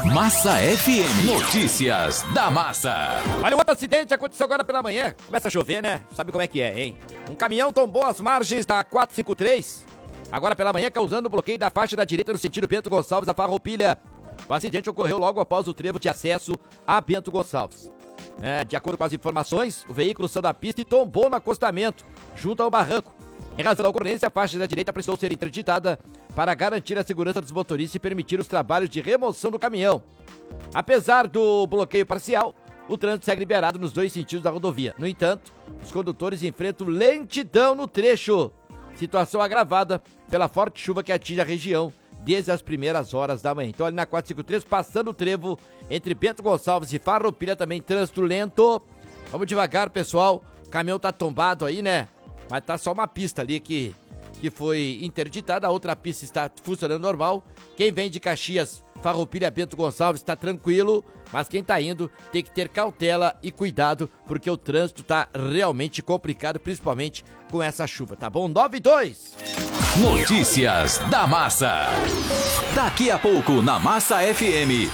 Massa FM. Notícias da Massa. Olha, um outro acidente aconteceu agora pela manhã. Começa a chover, né? Sabe como é que é, hein? Um caminhão tombou as margens da 453, agora pela manhã, causando bloqueio da faixa da direita no sentido Bento Gonçalves, a Farroupilha. O acidente ocorreu logo após o trevo de acesso a Bento Gonçalves. De acordo com as informações, o veículo saiu da pista e tombou no acostamento, junto ao barranco. Em razão da ocorrência, a faixa da direita precisou ser interditada para garantir a segurança dos motoristas e permitir os trabalhos de remoção do caminhão. Apesar do bloqueio parcial, o trânsito segue liberado nos dois sentidos da rodovia. No entanto, os condutores enfrentam lentidão no trecho, situação agravada pela forte chuva que atinge a região desde as primeiras horas da manhã. Então, ali na 453, passando o trevo entre Bento Gonçalves e Farroupilha, também trânsito lento. Vamos devagar, pessoal. O caminhão tá tombado aí, né? Mas tá só uma pista ali que foi interditada, a outra pista está funcionando normal. Quem vem de Caxias, Farroupilha, Bento Gonçalves, está tranquilo, mas quem tá indo tem que ter cautela e cuidado, porque o trânsito tá realmente complicado, principalmente com essa chuva, tá bom? 9-2. Notícias da Massa. Daqui a pouco na Massa FM.